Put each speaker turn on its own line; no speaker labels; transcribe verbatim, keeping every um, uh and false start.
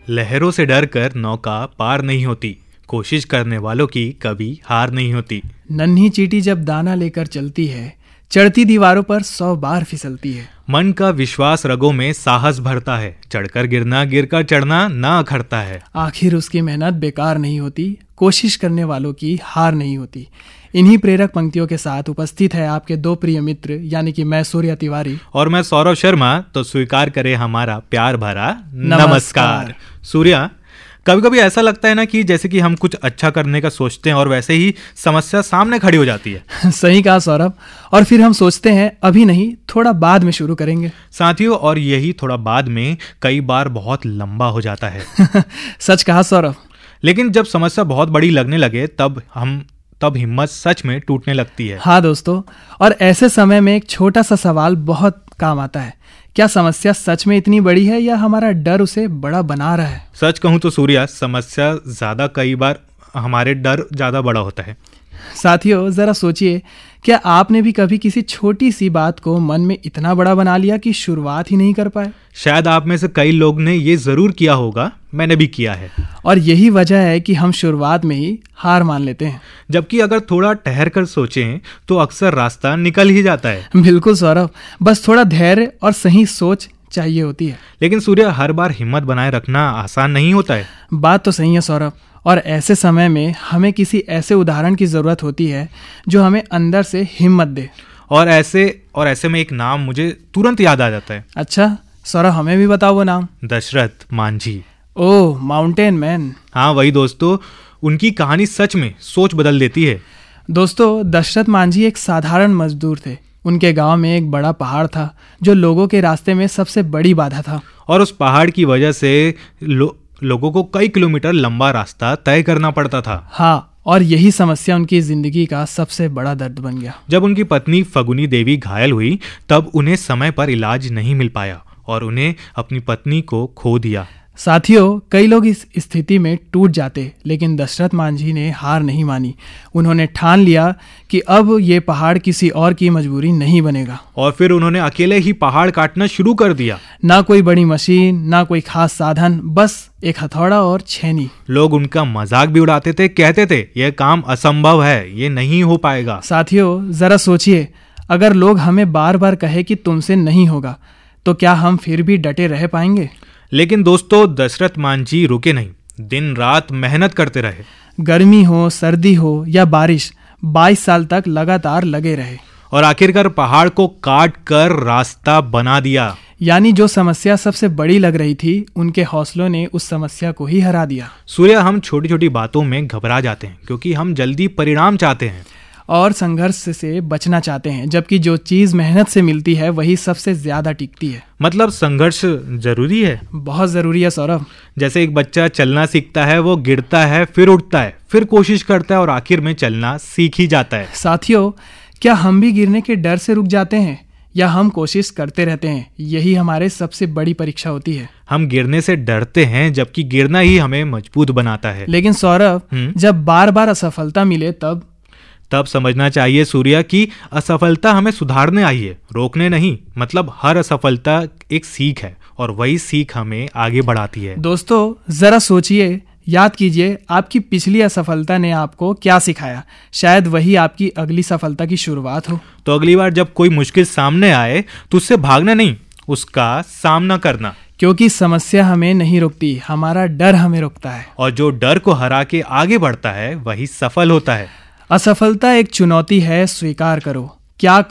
लहरों से डरकर नौका पार नहीं होती, कोशिश करने वालों की कभी हार नहीं होती।
नन्ही चींटी जब दाना लेकर चलती है, चढ़ती दीवारों पर सौ बार फिसलती है।
मन का विश्वास रगों में साहस भरता है, चढ़कर गिरना गिरकर चढ़ना ना अखरता है।
आखिर उसकी मेहनत बेकार नहीं होती, कोशिश करने वालों की हार नहीं होती। इन्हीं प्रेरक पंक्तियों के साथ उपस्थित है आपके दो प्रिय मित्र, यानी कि मैं सूर्या तिवारी
और मैं सौरभ शर्मा। तो स्वीकार करें हमारा प्यार भरा
नमस्कार।
नमस्कार। सूर्या, कभी कभी ऐसा लगता है ना कि जैसे कि हम कुछ अच्छा करने का सोचते हैं और वैसे ही समस्या सामने खड़ी हो जाती है।
सही कहा सौरभ। और फिर हम सोचते हैं अभी नहीं, थोड़ा बाद में शुरू करेंगे।
साथियों, और यही थोड़ा बाद में कई बार बहुत लंबा हो जाता है।
सच कहा सौरभ।
लेकिन जब समस्या बहुत बड़ी लगने लगे तब हम तब हिम्मत सच में टूटने लगती है।
हाँ दोस्तों, और ऐसे समय में एक छोटा सा सवाल बहुत काम आता है। क्या समस्या सच में इतनी बड़ी है या हमारा डर उसे बड़ा बना रहा है?
सच कहूं तो सूर्या, समस्या ज्यादा कई बार हमारे डर ज्यादा बड़ा होता है।
साथियों, जरा सोचिए, क्या आपने भी कभी किसी छोटी सी बात को मन में इतना बड़ा बना लिया कि शुरुआत ही नहीं कर पाए?
शायद आप में से कई लोग ने ये जरूर किया होगा, मैंने भी किया है।
और यही वजह है कि हम शुरुआत में ही हार मान लेते हैं,
जबकि अगर थोड़ा ठहर कर सोचें तो अक्सर रास्ता निकल ही जाता है।
बिल्कुल सौरभ, बस थोड़ा धैर्य और सही सोच चाहिए होती है।
लेकिन सूर्य, हर बार हिम्मत बनाए रखना आसान नहीं होता है।
बात तो सही है सौरभ, और ऐसे समय में हमें किसी ऐसे उदाहरण की जरूरत होती है जो हमें अंदर से हिम्मत दे।
और ऐसे और ऐसे में एक नाम मुझे तुरंत याद आ जाता है।
अच्छा सौरभ, हमें भी बताओ वो नाम।
दशरथ मांझी।
ओह, माउंटेन मैन।
हाँ वही दोस्तों, उनकी कहानी सच में सोच बदल देती है।
दोस्तों, दशरथ मांझी एक साधारण मजदूर थे। उनके गांव में एक बड़ा पहाड़ था जो लोगों के रास्ते में सबसे बड़ी बाधा था।
और उस पहाड़ की वजह से लो, लोगों को कई किलोमीटर लंबा रास्ता तय करना पड़ता था।
हाँ, और यही समस्या उनकी जिंदगी का सबसे बड़ा दर्द बन गया।
जब उनकी पत्नी फगुनी देवी घायल हुई तब उन्हें समय पर इलाज नहीं मिल पाया और उन्हें अपनी पत्नी को खो दिया।
साथियों, कई लोग इस स्थिति में टूट जाते, लेकिन दशरथ मांझी ने हार नहीं मानी। उन्होंने ठान लिया कि अब ये पहाड़ किसी और की मजबूरी नहीं बनेगा।
और फिर उन्होंने अकेले ही पहाड़ काटना शुरू कर दिया।
ना कोई बड़ी मशीन, ना कोई खास साधन, बस एक हथौड़ा और छेनी।
लोग उनका मजाक भी उड़ाते थे, कहते थे यह काम असंभव है, ये नहीं हो पाएगा।
साथियों, जरा सोचिए, अगर लोग हमें बार बार कहे कि तुमसे नहीं होगा, तो क्या हम फिर भी डटे रह पाएंगे?
लेकिन दोस्तों, दशरथ मांझी रुके नहीं, दिन रात मेहनत करते रहे।
गर्मी हो, सर्दी हो या बारिश, बाईस साल तक लगातार लगे रहे
और आखिरकार पहाड़ को काट कर रास्ता बना दिया।
यानी जो समस्या सबसे बड़ी लग रही थी, उनके हौसलों ने उस समस्या को ही हरा दिया।
सूर्य, हम छोटी छोटी बातों में घबरा जाते हैं क्योंकि हम जल्दी परिणाम चाहते हैं
और संघर्ष से बचना चाहते हैं, जबकि जो चीज मेहनत से मिलती है वही सबसे ज्यादा टिकती है।
मतलब संघर्ष जरूरी है।
बहुत जरूरी है सौरभ।
जैसे एक बच्चा चलना सीखता है, वो गिरता है, फिर उठता है, फिर कोशिश करता है और आखिर में चलना सीख ही जाता है।
साथियों, क्या हम भी गिरने के डर से रुक जाते हैं या हम कोशिश करते रहते हैं? यही हमारे सबसे बड़ी परीक्षा होती है।
हम गिरने से डरते हैं, जबकि गिरना ही हमें मजबूत बनाता है।
लेकिन सौरभ, जब बार बार असफलता मिले तब
तब समझना चाहिए सूर्या कि असफलता हमें सुधारने आई है, रोकने नहीं। मतलब हर असफलता एक सीख है और वही सीख हमें आगे बढ़ाती है।
दोस्तों, जरा सोचिए, याद कीजिए, आपकी पिछली असफलता ने आपको क्या सिखाया। शायद वही आपकी अगली सफलता की शुरुआत हो।
तो अगली बार जब कोई मुश्किल सामने आए तो उससे भागना नहीं, उसका सामना करना।
क्योंकि समस्या हमें नहीं रोकती, हमारा डर हमें रोकता है।
और जो डर को हरा के आगे बढ़ता है वही सफल होता है।
असफलता एक चुनौती है, स्वीकार करो। क्या